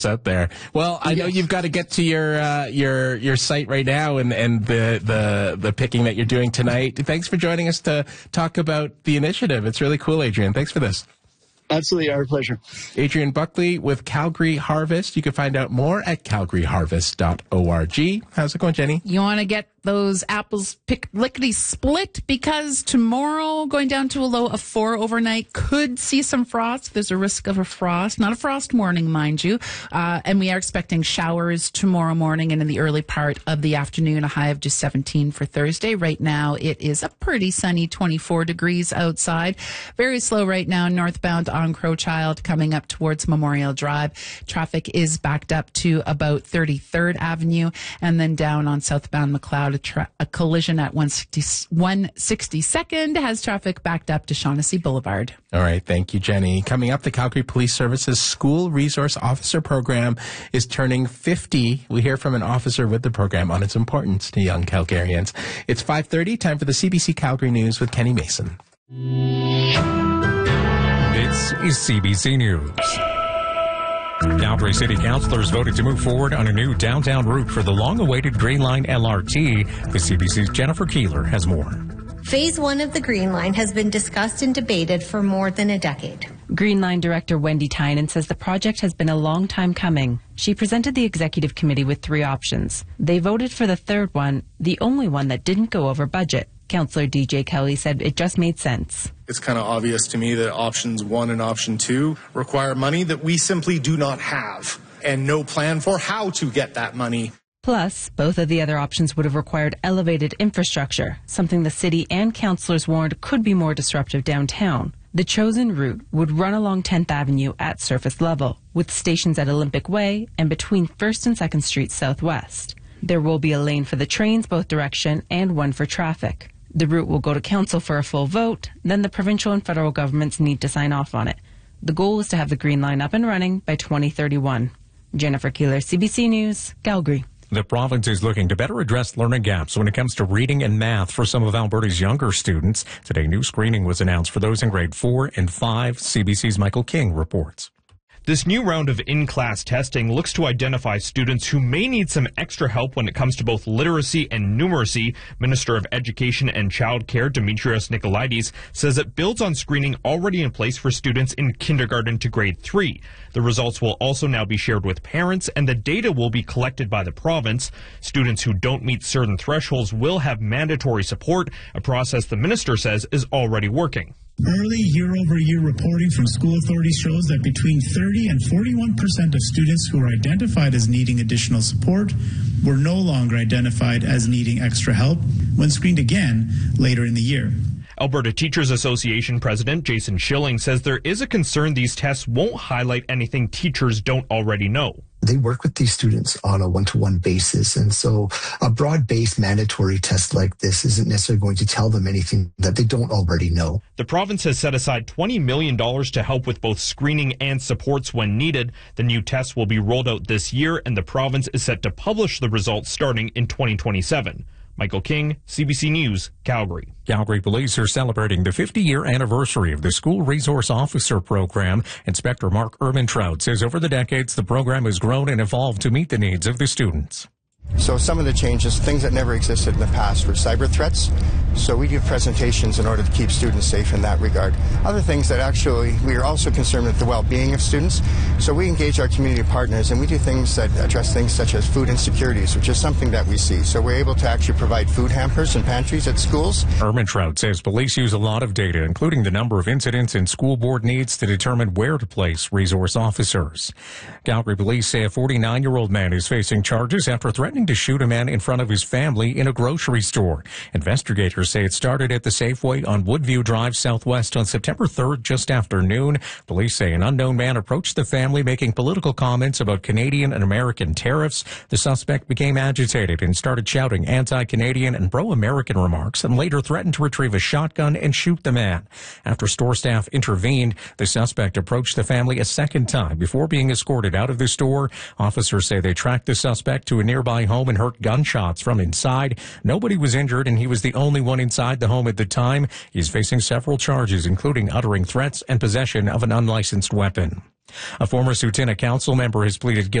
out there. Well, I know you've got to get to your site right now and the picking that you're doing tonight. Thanks for joining us to talk about the initiative. It's really cool, Adrian. Thanks for this. Absolutely, our pleasure. Adrian Buckley with Calgary Harvest. You can find out more at calgaryharvest.org. How's it going, Jenny? You want to get those apples lickety split because tomorrow going down to a low of 4 overnight could see some frost. There's a risk of a frost, not a frost warning, mind you. And we are expecting showers tomorrow morning and in the early part of the afternoon, a high of just 17 for Thursday. Right now, it is a pretty sunny 24 degrees outside. Very slow right now, northbound on Crowchild coming up towards Memorial Drive. Traffic is backed up to about 33rd Avenue and then down on southbound McLeod. A collision at 162nd has traffic backed up to Shaughnessy Boulevard. All right. Thank you, Jenny. Coming up, the Calgary Police Service's School Resource Officer Program is turning 50. We hear from an officer with the program on its importance to young Calgarians. It's 5:30. Time for the CBC Calgary News with Kenny Mason. This is CBC News. Calgary City Councilors voted to move forward on a new downtown route for the long-awaited Green Line LRT. The CBC's Jennifer Keeler has more. Phase 1 of the Green Line has been discussed and debated for more than a decade. Green Line Director Wendy Tynan says the project has been a long time coming. She presented the executive committee with 3 options. They voted for the third one, the only one that didn't go over budget. Councillor DJ Kelly said it just made sense. It's kind of obvious to me that options 1 and option 2 require money that we simply do not have and no plan for how to get that money. Plus, both of the other options would have required elevated infrastructure, something the city and councillors warned could be more disruptive downtown. The chosen route would run along 10th Avenue at surface level, with stations at Olympic Way and between 1st and 2nd Street Southwest. There will be a lane for the trains both direction and one for traffic. The route will go to council for a full vote, then the provincial and federal governments need to sign off on it. The goal is to have the Green Line up and running by 2031. Jennifer Keeler, CBC News, Calgary. The province is looking to better address learning gaps when it comes to reading and math for some of Alberta's younger students. Today, new screening was announced for those in grade 4 and 5. CBC's Michael King reports. This new round of in-class testing looks to identify students who may need some extra help when it comes to both literacy and numeracy. Minister of Education and Childcare Demetrios Nicolaides says it builds on screening already in place for students in kindergarten to grade 3. The results will also now be shared with parents, and the data will be collected by the province. Students who don't meet certain thresholds will have mandatory support, a process the minister says is already working. Early year-over-year reporting from school authorities shows that between 30 and 41% of students who are identified as needing additional support were no longer identified as needing extra help when screened again later in the year. Alberta Teachers Association President Jason Schilling says there is a concern these tests won't highlight anything teachers don't already know. They work with these students on a one-to-one basis, and so a broad-based mandatory test like this isn't necessarily going to tell them anything that they don't already know. The province has set aside $20 million to help with both screening and supports when needed. The new tests will be rolled out this year, and the province is set to publish the results starting in 2027. Michael King, CBC News, Calgary. Calgary Police are celebrating the 50-year anniversary of the School Resource Officer Program. Inspector Mark Ermintrout says over the decades, the program has grown and evolved to meet the needs of the students. So some of the changes, things that never existed in the past, were cyber threats. So we give presentations in order to keep students safe in that regard. Other things that actually, we are also concerned with the well-being of students. So we engage our community partners, and we do things that address things such as food insecurities, which is something that we see. So we're able to actually provide food hampers and pantries at schools. Ermintrout says police use a lot of data, including the number of incidents and school board needs to determine where to place resource officers. Calgary police say a 49-year-old man is facing charges after threatening to shoot a man in front of his family in a grocery store. Investigators say it started at the Safeway on Woodview Drive Southwest on September 3rd, just after noon. Police say an unknown man approached the family making political comments about Canadian and American tariffs. The suspect became agitated and started shouting anti-Canadian and pro-American remarks and later threatened to retrieve a shotgun and shoot the man. After store staff intervened, the suspect approached the family a second time before being escorted out of the store. Officers say they tracked the suspect to a nearby home and heard gunshots from inside. Nobody was injured, and he was the only one inside the home at the time. He's facing several charges, including uttering threats and possession of an unlicensed weapon. A former Tsuut'ina Council member has pleaded guilty